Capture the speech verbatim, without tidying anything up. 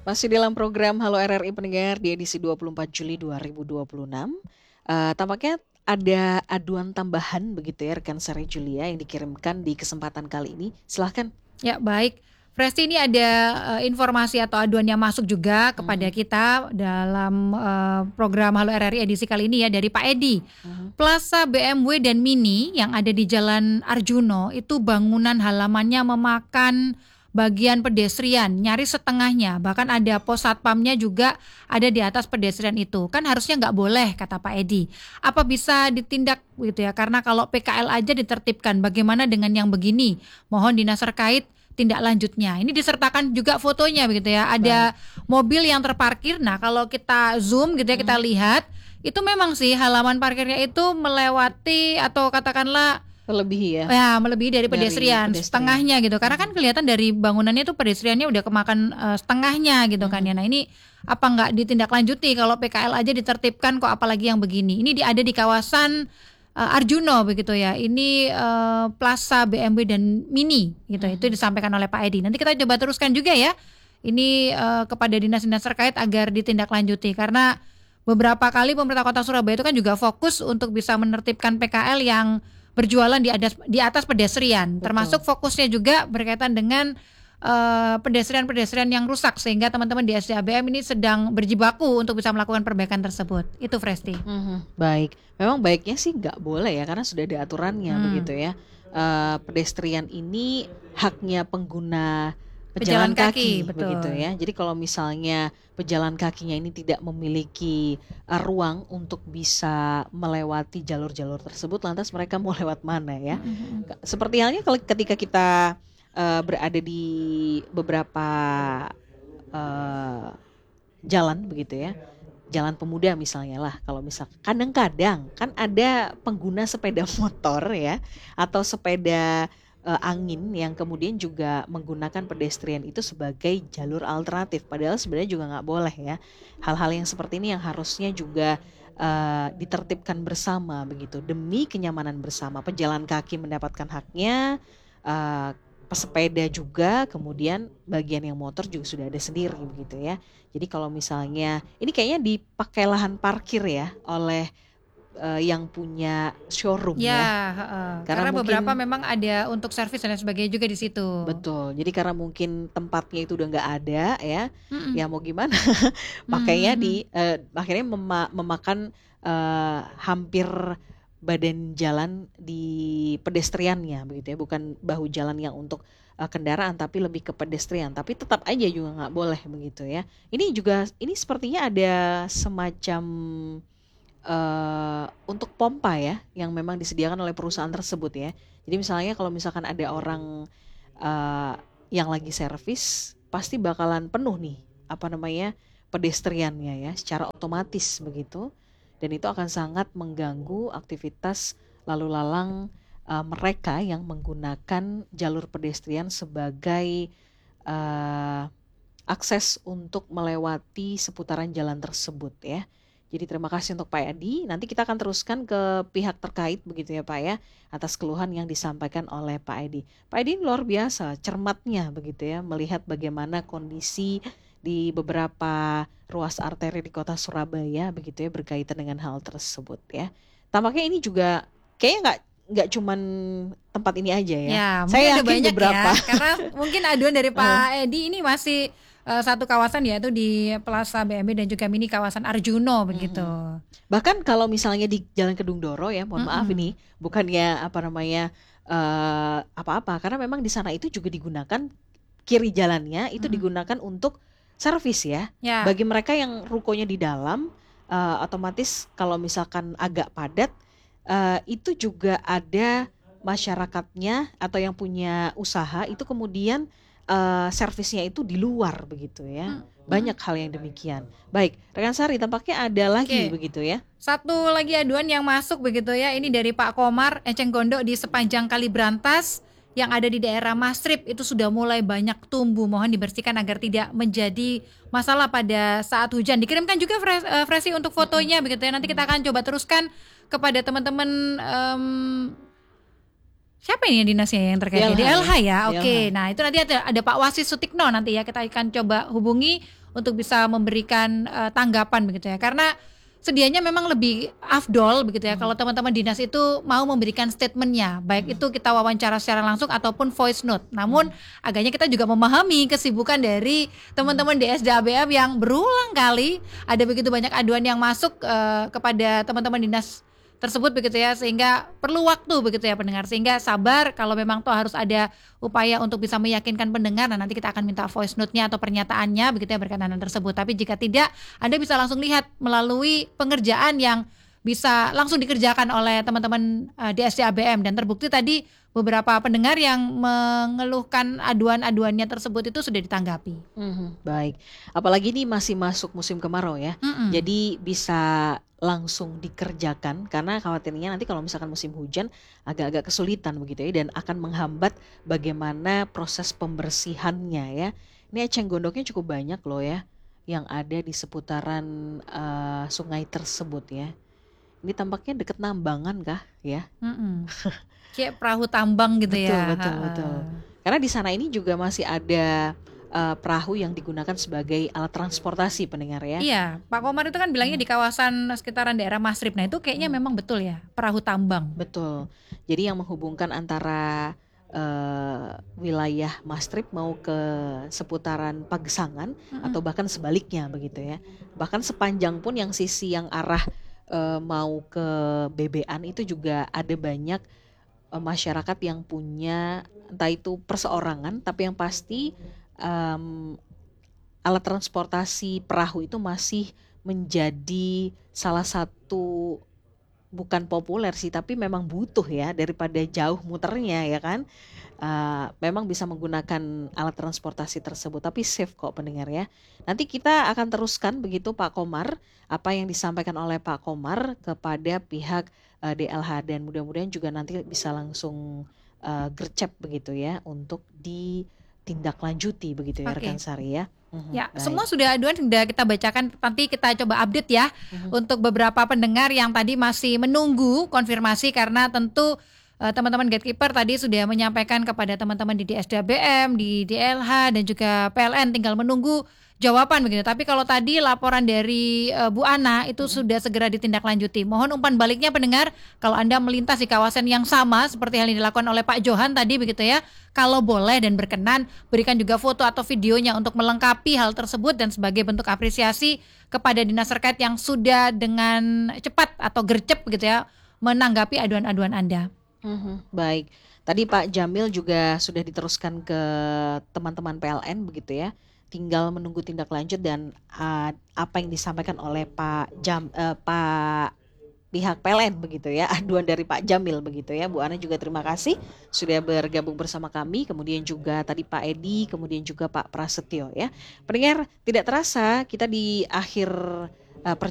Masih dalam program Halo R R I pendengar di edisi dua puluh empat Juli dua ribu dua puluh enam. Eh, tampaknya ada aduan tambahan begitu ya rekan Sari Julia yang dikirimkan di kesempatan kali ini. Silahkan. Ya, baik. Presti, ini ada uh, informasi atau aduan yang masuk juga kepada Mhm, kita dalam uh, program Halo R R I edisi kali ini ya, dari Pak Edi. mhm. Plaza B M W dan Mini yang ada di Jalan Arjuno itu bangunan halamannya memakan bagian pedestrian, nyaris setengahnya. Bahkan ada pos satpamnya juga ada di atas pedestrian itu. Kan harusnya nggak boleh, kata Pak Edi. Apa bisa ditindak gitu ya? Karena kalau P K L aja ditertibkan, bagaimana dengan yang begini? Mohon dinas terkait tindak lanjutnya. Ini disertakan juga fotonya begitu ya. Baik. Ada mobil yang terparkir. Nah, kalau kita zoom gitu ya, kita Mhm. lihat itu memang sih halaman parkirnya itu melewati atau katakanlah Terlebih ya ya melebihi dari dari pedestrian pedestrian. setengahnya gitu. Karena kan Mhm, kelihatan dari bangunannya itu pedestriannya udah kemakan eh, setengahnya gitu kan mhm, ya. Nah, ini apa nggak ditindaklanjuti kalau P K L aja ditertibkan kok apalagi yang begini. Ini di, ada di kawasan eh, Arjuno begitu ya. Ini eh, Plaza B M W dan Mini gitu. Itu mhm. disampaikan oleh Pak Edi. Nanti kita coba teruskan juga ya. Ini eh, kepada dinas-dinas terkait agar ditindaklanjuti karena beberapa kali pemerintah Kota Surabaya itu kan juga fokus untuk bisa menertibkan P K L yang berjualan di atas di atas pedestrian, Betul. termasuk fokusnya juga berkaitan dengan eh, pedestrian-pedestrian yang rusak sehingga teman-teman di S D A B M ini sedang berjibaku untuk bisa melakukan perbaikan tersebut. Itu Fresti. Mhm, baik. Memang baiknya sih nggak boleh ya karena sudah ada aturannya begitu Hmm. ya. Eh, pedestrian ini haknya pengguna Pejalan pejalan kaki, kaki begitu betul. ya. Jadi kalau misalnya pejalan kakinya ini tidak memiliki eh, ruang untuk bisa melewati jalur-jalur tersebut, lantas mereka mau lewat mana ya? Mm-mm. Ke- Seperti halnya kalau ketika kita eh, berada di beberapa eh, jalan begitu ya, jalan pemuda misalnya lah, kalau misal kadang-kadang kan ada pengguna sepeda motor ya atau sepeda eh, angin yang kemudian juga menggunakan pedestrian itu sebagai jalur alternatif, padahal sebenarnya juga nggak boleh ya. Hal-hal yang seperti ini yang harusnya juga eh, ditertibkan bersama begitu demi kenyamanan bersama, pejalan kaki mendapatkan haknya, eh, pesepeda juga, kemudian bagian yang motor juga sudah ada sendiri begitu ya. Jadi kalau misalnya ini kayaknya dipakai lahan parkir ya oleh eh, yang punya showroom Ya, ya. heeh. Karena Karena beberapa mungkin memang ada untuk servis dan lain sebagainya juga di situ. betul. Jadi karena mungkin tempatnya itu udah nggak ada ya, ya Mm-mm. mau gimana? Pakainya Mhm. di eh, akhirnya mema- memakan eh, hampir badan jalan di pedestriannya begitu ya, bukan bahu jalan yang untuk eh, kendaraan tapi lebih ke pedestrian. Tapi tetap aja juga nggak boleh begitu ya. Ini juga ini sepertinya ada semacam eh, untuk pompa ya yang memang disediakan oleh perusahaan tersebut ya. Jadi misalnya kalau misalkan ada orang eh, yang lagi servis pasti bakalan penuh nih apa namanya pedestriannya ya secara otomatis begitu, dan itu akan sangat mengganggu aktivitas lalu lalang eh, mereka yang menggunakan jalur pedestrian sebagai eh, akses untuk melewati seputaran jalan tersebut ya. Jadi terima kasih untuk Pak Edi. Nanti kita akan teruskan ke pihak terkait begitu ya Pak ya, atas keluhan yang disampaikan oleh Pak Edi. Pak Edi luar biasa cermatnya begitu ya melihat bagaimana kondisi di beberapa ruas arteri di kota Surabaya begitu ya berkaitan dengan hal tersebut ya. Tampaknya ini juga kayaknya nggak nggak cuman tempat ini aja ya. Ya, mungkin Saya ada yakin banyak beberapa. ya, karena mungkin aduan dari Eh, Pak Edi ini masih eh, satu kawasan yaitu di Plaza B M W dan juga Mini kawasan Arjuno begitu. mhm. Bahkan kalau misalnya di Jalan Kedungdoro ya, mohon maaf Mm-mm. ini bukannya apa namanya eh, apa-apa, karena memang di sana itu juga digunakan kiri jalannya itu Mm-mm. digunakan untuk servis ya. Ya, Bagi mereka yang rukonya di dalam, eh, otomatis kalau misalkan agak padat, eh, itu juga ada masyarakatnya atau yang punya usaha itu kemudian eh, servisnya itu di luar begitu ya. mm, Banyak mm-mm. hal yang demikian. Baik, rekan Sari, tampaknya ada lagi Oke. begitu ya. Satu lagi aduan yang masuk begitu ya, ini dari Pak Komar, eceng gondok di sepanjang Kali Brantas yang ada di daerah Masrib itu sudah mulai banyak tumbuh. Mohon dibersihkan agar tidak menjadi masalah pada saat hujan. Dikirimkan juga Fres- eh, Fresi untuk Mm-mm, fotonya begitu ya. Nanti kita mm, akan coba teruskan kepada teman-teman em, siapa ini dinasnya yang terkait ya? D L H D L H ya, ya. D L H. Oke. Nah, itu nanti ada ada Pak Wasis Sutikno nanti ya kita akan coba hubungi untuk bisa memberikan uh, tanggapan begitu ya. Karena sedianya memang lebih afdol begitu ya, kalau teman-teman dinas itu mau memberikan statementnya, baik itu kita wawancara secara langsung ataupun voice note. Namun agaknya kita juga memahami kesibukan dari teman-teman D S D A B M yang berulang kali ada begitu banyak aduan yang masuk uh, kepada teman-teman dinas tersebut begitu ya, sehingga perlu waktu begitu ya pendengar, sehingga sabar kalau memang toh harus ada upaya untuk bisa meyakinkan pendengar. Nah nanti kita akan minta voice note-nya atau pernyataannya begitu ya berkaitan dengan tersebut. Tapi jika tidak, Anda bisa langsung lihat melalui pengerjaan yang bisa langsung dikerjakan oleh teman-teman uh, D S D A B M, dan terbukti tadi beberapa pendengar yang mengeluhkan aduan-aduannya tersebut itu sudah ditanggapi. Mhm, baik. Apalagi ini masih masuk musim kemarau ya. Mm-mm. Jadi bisa langsung dikerjakan, karena khawatirnya nanti kalau misalkan musim hujan agak-agak kesulitan begitu ya, dan akan menghambat bagaimana proses pembersihannya ya. Ini eceng gondoknya cukup banyak loh ya yang ada di seputaran uh, sungai tersebut ya. Ini tampaknya deket Nambangan kah ya? Mm-mm. Kayak perahu tambang gitu Betul, ya. betul, Ha-ha. betul. Karena di sana ini juga masih ada uh, perahu yang digunakan sebagai alat transportasi pendengar ya. Iya, Pak Komar itu kan bilangnya di kawasan sekitaran daerah Masrib. Nah itu kayaknya memang betul ya, perahu tambang. Betul. Jadi yang menghubungkan antara uh, wilayah Mastrip mau ke seputaran Pagesangan Mm-mm. atau bahkan sebaliknya begitu ya. Bahkan sepanjang pun yang sisi yang arah uh, mau ke B B an itu juga ada banyak uh, masyarakat yang punya entah itu perseorangan, tapi yang pasti um, alat transportasi perahu itu masih menjadi salah satu, bukan populer sih, tapi memang butuh ya, daripada jauh muternya ya kan. Uh, memang bisa menggunakan alat transportasi tersebut, tapi safe kok pendengar ya. Nanti kita akan teruskan begitu Pak Komar, apa yang disampaikan oleh Pak Komar kepada pihak uh, D L H, dan mudah-mudahan juga nanti bisa langsung uh, gercep begitu ya untuk ditindaklanjuti begitu ya. Oke. Rekan Sari ya. Mhm, Ya, baik. semua sudah aduan sudah kita bacakan. Nanti kita coba update ya Mhm. untuk beberapa pendengar yang tadi masih menunggu konfirmasi, karena tentu eh, teman-teman gatekeeper tadi sudah menyampaikan kepada teman-teman di D S D A B M, di D L H dan juga P L N, tinggal menunggu jawaban begitu. Tapi kalau tadi laporan dari eh, Bu Ana itu sudah segera ditindaklanjuti. Mohon umpan baliknya pendengar, kalau Anda melintas di kawasan yang sama seperti hal yang dilakukan oleh Pak Johan tadi begitu ya, kalau boleh dan berkenan berikan juga foto atau videonya untuk melengkapi hal tersebut dan sebagai bentuk apresiasi kepada dinas terkait yang sudah dengan cepat atau gercep begitu ya menanggapi aduan-aduan Anda. Mhm, baik. Tadi Pak Jamil juga sudah diteruskan ke teman-teman P L N begitu ya. Tinggal menunggu tindak lanjut dan uh, apa yang disampaikan oleh Pak Jam uh, Pak pihak P L N begitu ya. Aduan dari Pak Jamil begitu ya. Bu Ana juga terima kasih sudah bergabung bersama kami. Kemudian juga tadi Pak Edi, kemudian juga Pak Prasetyo ya. Pendengar, tidak terasa kita di akhir uh,